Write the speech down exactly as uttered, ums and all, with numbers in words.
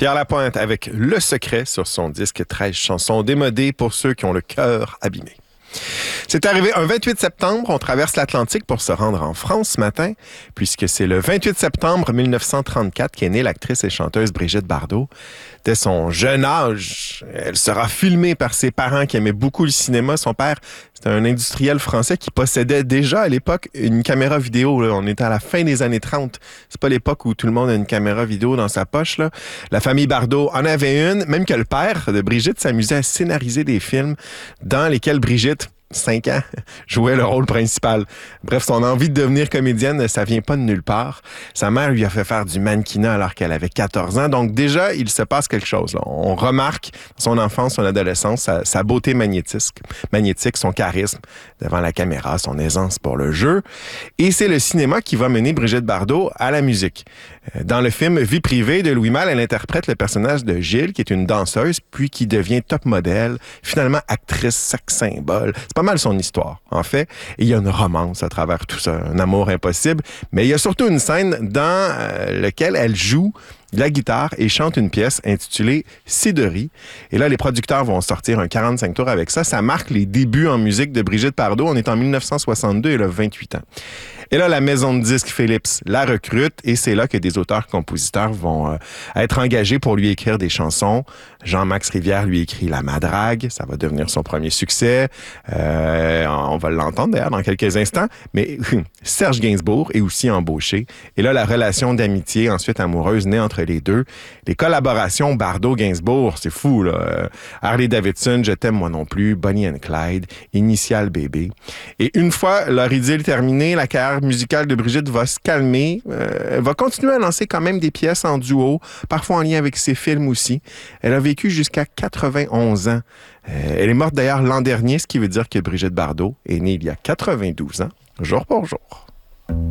Pierre Lapointe avec Le Secret sur son disque treize chansons démodées pour ceux qui ont le cœur abîmé. C'est arrivé un vingt-huit septembre, on traverse l'Atlantique pour se rendre en France ce matin, puisque c'est le vingt-huit septembre mille neuf cent trente-quatre qu'est née l'actrice et chanteuse Brigitte Bardot. Dès son jeune âge, elle sera filmée par ses parents qui aimaient beaucoup le cinéma. Son père, c'était un industriel français qui possédait déjà à l'époque une caméra vidéo. Là. On était à la fin des années trente. C'est pas l'époque où tout le monde a une caméra vidéo dans sa poche. Là. La famille Bardot en avait une, même que le père de Brigitte s'amusait à scénariser des films dans lesquels Brigitte, cinq ans, jouait le rôle principal. Bref, son envie de devenir comédienne, ça vient pas de nulle part. Sa mère lui a fait faire du mannequinat alors qu'elle avait quatorze ans. Donc déjà, il se passe quelque chose. Là. On remarque son enfance, son adolescence, sa, sa beauté magnétique, magnétique, son charisme devant la caméra, son aisance pour le jeu. Et c'est le cinéma qui va mener Brigitte Bardot à la musique. Dans le film Vie privée de Louis Malle, elle interprète le personnage de Gilles, qui est une danseuse, puis qui devient top modèle, finalement actrice, sex symbole. C'est pas mal son histoire, en fait. Et il y a une romance à travers tout ça, un amour impossible. Mais il y a surtout une scène dans euh, laquelle elle joue de la guitare et chante une pièce intitulée Siderie. Et là, les producteurs vont sortir un quarante-cinq tours avec ça. Ça marque les débuts en musique de Brigitte Bardot. On est en mille neuf cent soixante-deux, elle a vingt-huit ans. Et là, la maison de disques Philips la recrute et c'est là que des auteurs-compositeurs vont euh, être engagés pour lui écrire des chansons. Jean-Max Rivière lui écrit La Madrague, ça va devenir son premier succès. Euh, on va l'entendre d'ailleurs dans quelques instants. Mais Serge Gainsbourg est aussi embauché. Et là, la relation d'amitié, ensuite amoureuse, naît entre les deux. Les collaborations Bardot-Gainsbourg, c'est fou, là. Euh, Harley Davidson, Je t'aime moi non plus, Bonnie and Clyde, Initial Bébé. Et une fois leur idylle terminée, la carrière musicale de Brigitte va se calmer. Euh, elle va continuer à lancer quand même des pièces en duo, parfois en lien avec ses films aussi. Elle a vécu jusqu'à quatre-vingt-onze ans. Euh, elle est morte d'ailleurs l'an dernier, ce qui veut dire que Brigitte Bardot est née il y a quatre-vingt-douze ans, jour pour jour.